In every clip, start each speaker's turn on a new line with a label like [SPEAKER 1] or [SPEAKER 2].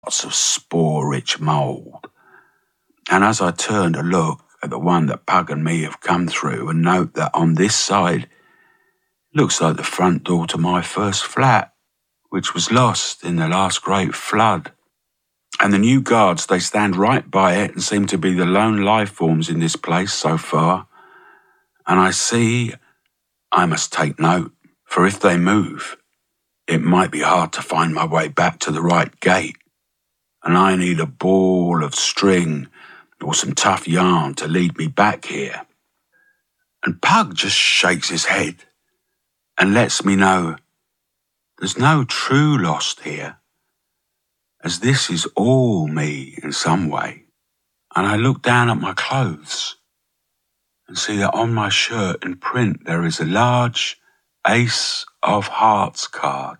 [SPEAKER 1] lots of spore-rich mould. And as I turn to look at the one that Pug and me have come through and note that on this side, looks like the front door to my first flat, which was lost in the last great flood. And the new guards, they stand right by it and seem to be the lone life forms in this place so far. And I see I must take note, for if they move, it might be hard to find my way back to the right gate. And I need a ball of string or some tough yarn to lead me back here. And Pug just shakes his head and lets me know there's no true lost here, as this is all me in some way. And I look down at my clothes and see that on my shirt in print there is a large Ace of Hearts card.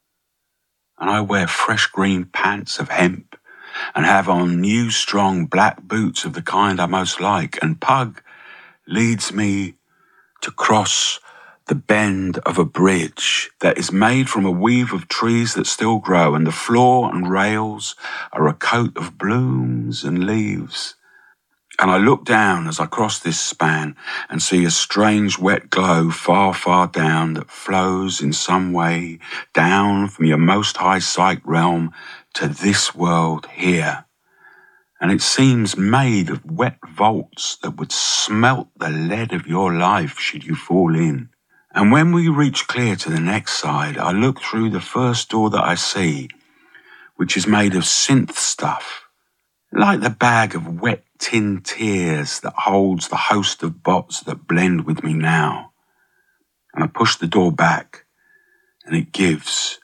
[SPEAKER 1] And I wear fresh green pants of hemp and have on new strong black boots of the kind I most like. And Pug leads me to cross the bend of a bridge that is made from a weave of trees that still grow, and the floor and rails are a coat of blooms and leaves. And I look down as I cross this span and see a strange wet glow far, far down that flows in some way down from your most high psych realm to this world here. And it seems made of wet vaults that would smelt the lead of your life should you fall in. And when we reach clear to the next side, I look through the first door that I see, which is made of synth stuff, like the bag of wet tin tears that holds the host of bots that blend with me now. And I push the door back, and it gives.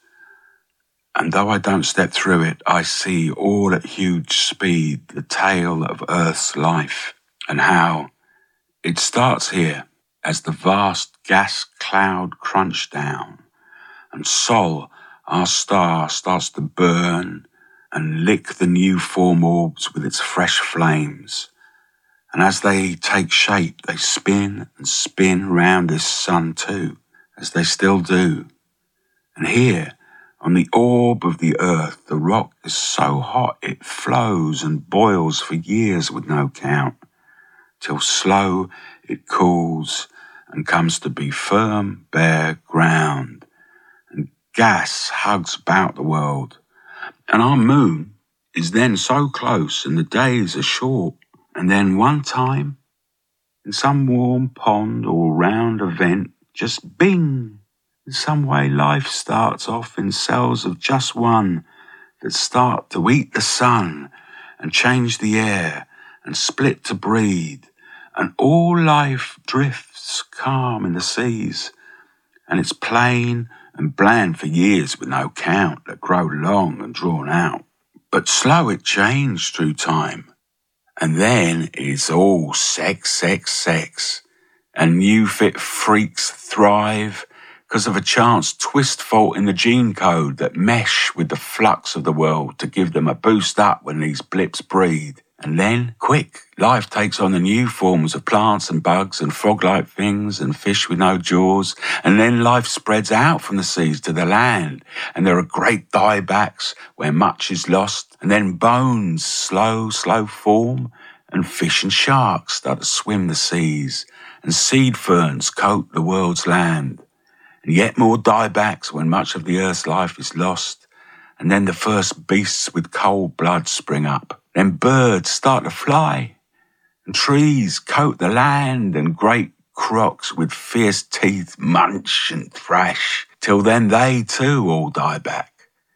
[SPEAKER 1] And though I don't step through it, I see all at huge speed the tale of Earth's life, and how it starts here as the vast gas cloud crunch down, and Sol, our star, starts to burn and lick the new form orbs with its fresh flames. And as they take shape, they spin and spin round this sun too, as they still do. And here, on the orb of the earth, the rock is so hot it flows and boils for years with no count, till slow it cools and comes to be firm, bare ground. And gas hugs about the world. And our moon is then so close and the days are short. And then one time, in some warm pond or round event, just bing, in some way life starts off in cells of just one that start to eat the sun and change the air and split to breed. And all life drifts calm in the seas, and it's plain and bland for years with no count that grow long and drawn out. But slow it changed through time, and then it's all sex, sex, sex, and new fit freaks thrive because of a chance twist fault in the gene code that mesh with the flux of the world to give them a boost up when these blips breed. And then, quick, life takes on the new forms of plants and bugs and frog-like things and fish with no jaws. And then life spreads out from the seas to the land. And there are great diebacks where much is lost. And then bones slow form. And fish and sharks start to swim the seas. And seed ferns coat the world's land. And yet more diebacks when much of the earth's life is lost. And then the first beasts with cold blood spring up. Then birds start to fly, and trees coat the land, and great crocs with fierce teeth munch and thrash, till then they too all die back.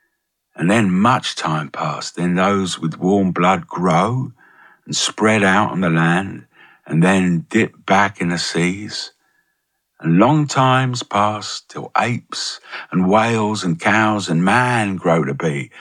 [SPEAKER 1] And then much time passed, then those with warm blood grow and spread out on the land, and then dip back in the seas. And long times pass till apes and whales and cows and man grow to be.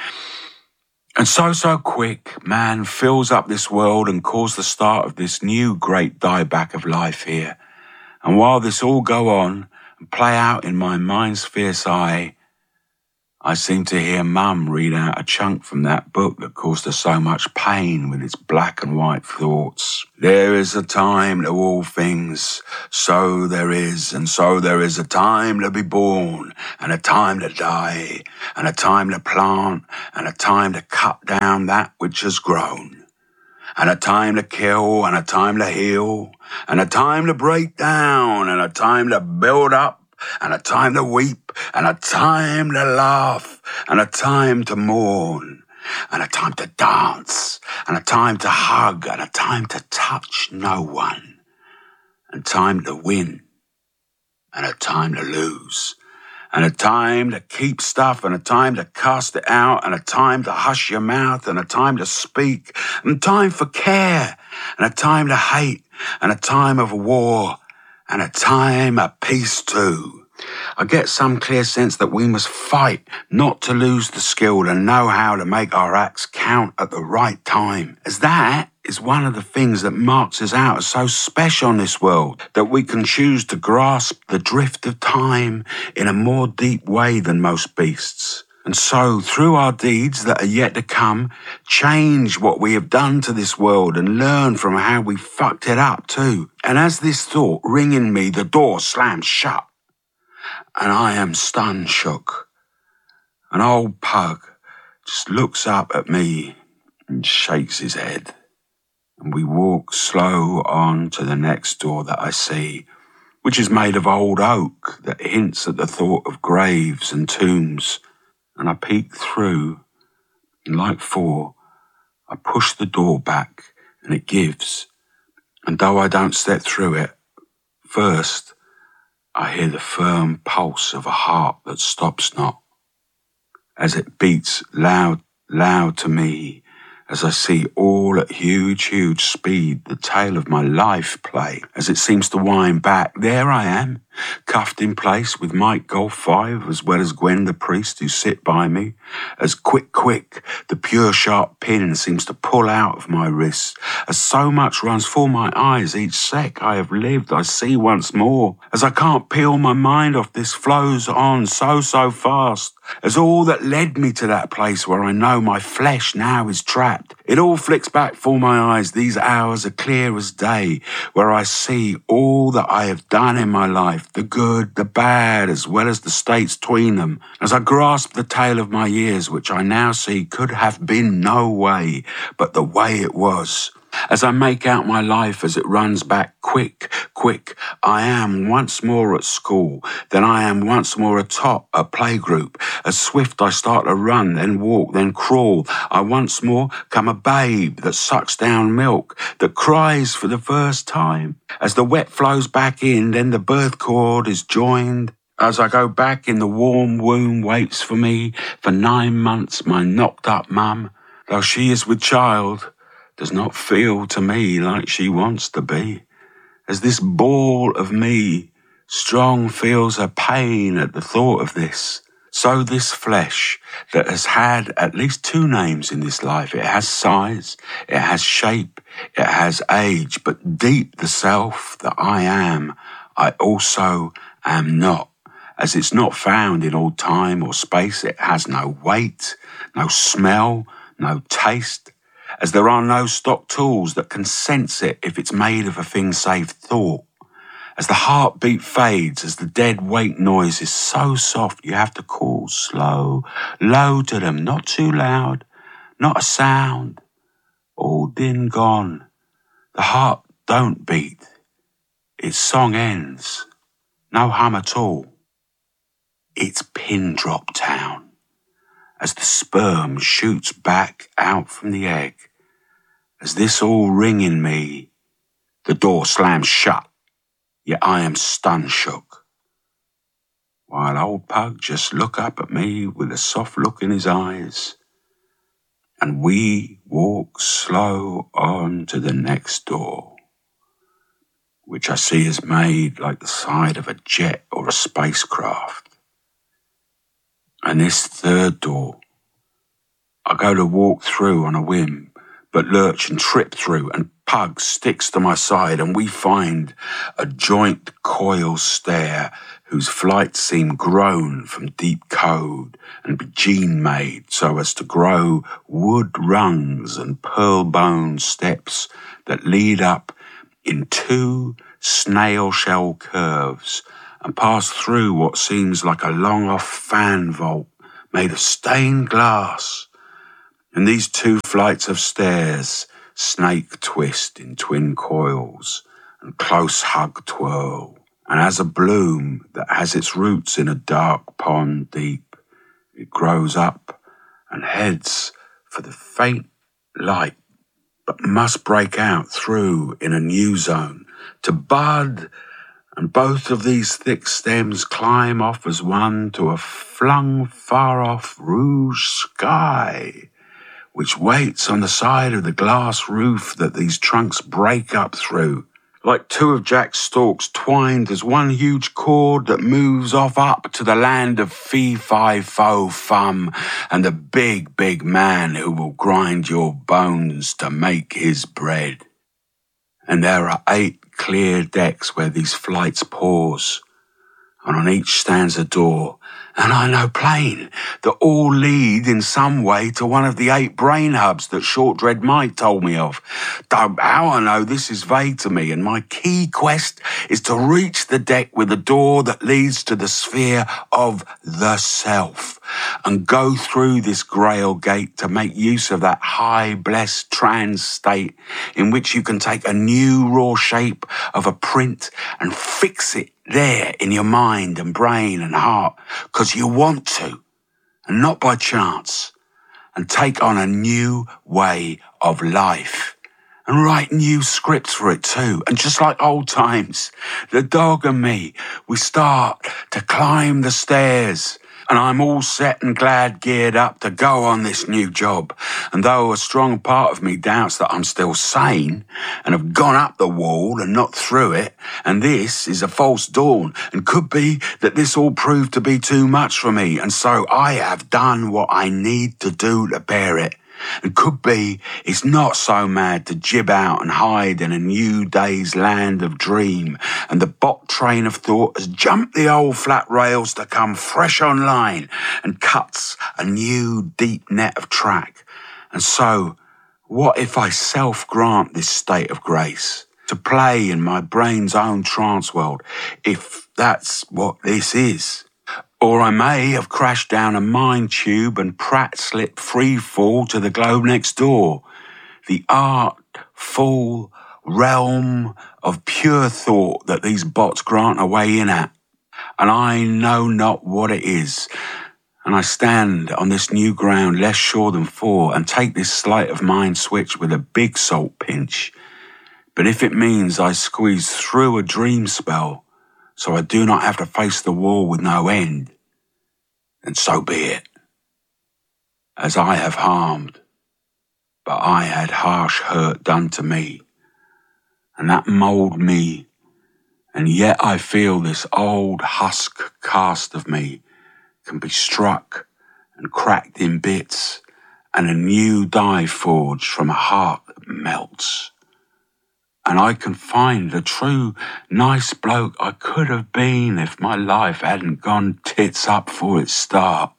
[SPEAKER 1] And so quick, man fills up this world and calls the start of this new great dieback of life here. And while this all go on and play out in my mind's fierce eye, I seem to hear Mum read out a chunk from that book that caused her so much pain with its black and white thoughts. There is a time to all things, so there is, and so there is a time to be born, and a time to die, and a time to plant, and a time to cut down that which has grown, and a time to kill, and a time to heal, and a time to break down, and a time to build up, and a time to weep, and a time to laugh, and a time to mourn, and a time to dance, and a time to hug, and a time to touch no one, and time to win, and a time to lose, and a time to keep stuff, and a time to cast it out, and a time to hush your mouth, and a time to speak, and time for care, and a time to hate, and a time of war, and a time of peace too. I get some clear sense that we must fight not to lose the skill to know how to make our acts count at the right time, as that is one of the things that marks us out as so special in this world, that we can choose to grasp the drift of time in a more deep way than most beasts. And so, through our deeds that are yet to come, change what we have done to this world and learn from how we fucked it up too. And as this thought ring in me, the door slams shut, and I am stun shook. An old pug just looks up at me and shakes his head. And we walk slow on to the next door that I see, which is made of old oak that hints at the thought of graves and tombs. And I peek through, and like four, I push the door back, and it gives. And though I don't step through it, first, I hear the firm pulse of a heart that stops not, as it beats loud, loud to me, as I see all at huge, huge speed the tale of my life play. As it seems to wind back, there I am, cuffed in place with Mike Golf 5, as well as Gwen the priest who sit by me. As quick, the pure sharp pin seems to pull out of my wrist. As so much runs for my eyes, each sec I have lived I see once more. As I can't peel my mind off, this flows on so fast. As all that led me to that place where I know my flesh now is trapped, it all flicks back for my eyes. These hours are clear as day, where I see all that I have done in my life, the good, the bad, as well as the states tween them. As I grasp the tale of my years, which I now see could have been no way but the way it was. As I make out my life as it runs back quick, I am once more at school, then I am once more atop a playgroup. As swift I start to run, then walk, then crawl, I once more come a babe that sucks down milk, that cries for the first time. As the wet flows back in, then the birth cord is joined. As I go back in, the warm womb waits for me. For 9 months my knocked up mum, though she is with child, does not feel to me like she wants to be. As this ball of me strong feels her pain at the thought of this, so this flesh that has had at least 2 names in this life, it has size, it has shape, it has age, but deep the self that I am, I also am not. As it's not found in all time or space, it has no weight, no smell, no taste. As there are no stock tools that can sense it if it's made of a thing save thought. As the heartbeat fades, as the dead weight noise is so soft you have to call slow, low to them, not too loud, not a sound, all din gone. The heart don't beat, its song ends, no hum at all. It's pin drop town. As the sperm shoots back out from the egg, as this all ring in me, the door slams shut, yet I am stun shook. While old Pug just look up at me with a soft look in his eyes, and we walk slow on to the next door, which I see is made like the side of a jet or a spacecraft. And this third door, I go to walk through on a whim, but lurch and trip through, and Pug sticks to my side, and we find a joint coil stare whose flight seemed grown from deep code and be gene-made so as to grow wood rungs and pearl-bone steps that lead up in two snail-shell curves and pass through what seems like a long-off fan vault made of stained glass. And these two flights of stairs snake twist in twin coils and close hug twirl. And as a bloom that has its roots in a dark pond deep, it grows up and heads for the faint light, but must break out through in a new zone to bud, and both of these thick stems climb off as one to a flung far-off rouge sky, which waits on the side of the glass roof that these trunks break up through, like two of Jack's stalks twined as one huge cord that moves off up to the land of fee-fi-fo-fum and the big, big man who will grind your bones to make his bread. And there are 8 clear decks where these flights pause, and on each stands a door, and I know plain that all lead in some way to one of the 8 brain hubs that Shortdread Mike told me of. Though how I know this is vague to me, and my key quest is to reach the deck with a door that leads to the sphere of the self, and go through this grail gate to make use of that high blessed trans state in which you can take a new raw shape of a print and fix it there in your mind and brain and heart, because you want to, and not by chance, and take on a new way of life, and write new scripts for it too. And just like old times, the dog and me, we start to climb the stairs, and I'm all set and glad geared up to go on this new job. And though a strong part of me doubts that I'm still sane and have gone up the wall and not through it, and this is a false dawn, and could be that this all proved to be too much for me, and so I have done what I need to do to bear it. And could be it's not so mad to jib out and hide in a new day's land of dream, and the bot train of thought has jumped the old flat rails to come fresh online and cuts a new deep net of track. And so, what if I self-grant this state of grace, to play in my brain's own trance world, if that's what this is? Or I may have crashed down a mind tube and Pratt slipped free fall to the globe next door, the artful realm of pure thought that these bots grant a way in at. And I know not what it is. And I stand on this new ground less sure than fore, and take this sleight of mind switch with a big salt pinch. But if it means I squeeze through a dream spell, so I do not have to face the wall with no end, then so be it. As I have harmed, but I had harsh hurt done to me, and that mould me, and yet I feel this old husk cast of me can be struck and cracked in bits, and a new die forged from a heart that melts. And I can find the true nice bloke I could have been if my life hadn't gone tits up for its start.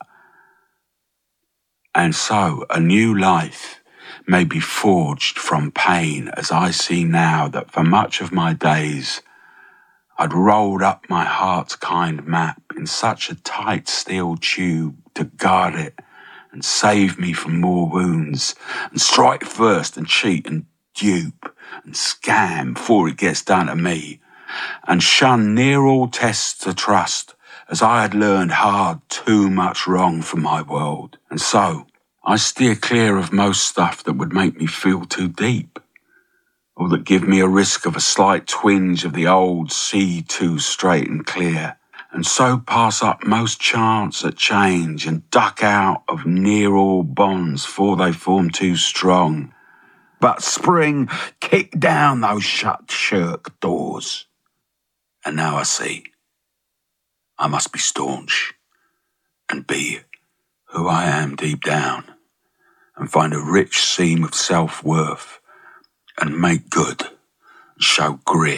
[SPEAKER 1] And so a new life may be forged from pain, as I see now that for much of my days I'd rolled up my heart's kind map in such a tight steel tube to guard it and save me from more wounds, and strike first and cheat and dupe and scam before it gets done to me, and shun near all tests to trust, as I had learned hard too much wrong from my world. And so I steer clear of most stuff that would make me feel too deep, or that give me a risk of a slight twinge of the old sea too straight and clear, and so pass up most chance at change and duck out of near all bonds for they form too strong. But spring kicked down those shut shirk doors, and now I see I must be staunch and be who I am deep down, and find a rich seam of self-worth, and make good, and show grit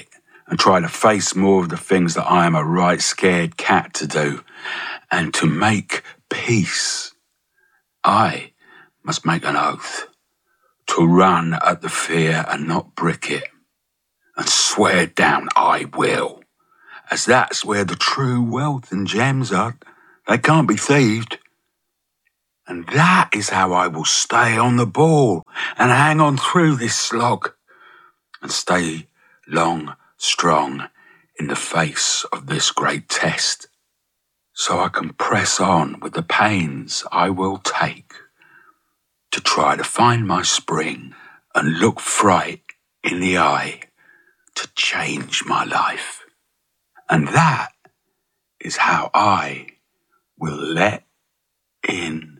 [SPEAKER 1] and try to face more of the things that I am a right scared cat to do. And to make peace, I must make an oath to run at the fear and not brick it, and swear down I will, as that's where the true wealth and gems are. They can't be thieved. And that is how I will stay on the ball and hang on through this slog and stay long, strong in the face of this great test, so I can press on with the pains I will take to try to find my spring and look fright in the eye to change my life. And that is how I will let in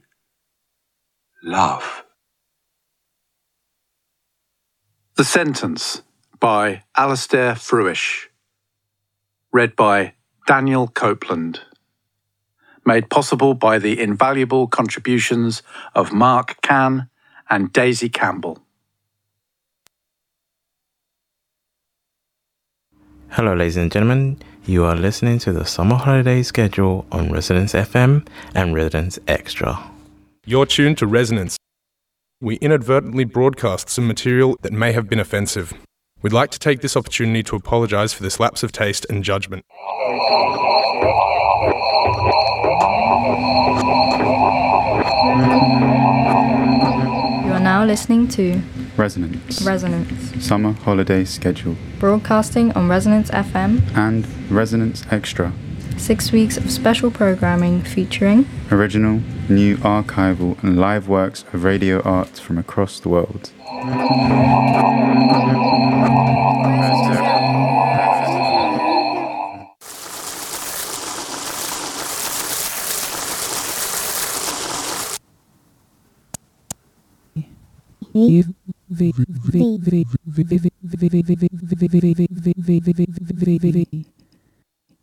[SPEAKER 1] love.
[SPEAKER 2] The Sentence by Alastair Fruish. Read by Daniel Copeland. Made possible by the invaluable contributions of Mark Cann and Daisy Campbell.
[SPEAKER 3] Hello, ladies and gentlemen. You are listening to the summer holiday schedule on Resonance FM and Resonance Extra.
[SPEAKER 4] You're tuned to Resonance. We inadvertently broadcast some material that may have been offensive. We'd like to take this opportunity to apologise for this lapse of taste and judgment.
[SPEAKER 5] You are now listening to
[SPEAKER 6] Resonance
[SPEAKER 5] Summer
[SPEAKER 6] Holiday Schedule,
[SPEAKER 5] broadcasting on Resonance FM
[SPEAKER 6] and Resonance Extra.
[SPEAKER 5] 6 weeks of special programming featuring
[SPEAKER 6] Original, new, archival and live works of radio art from across the world.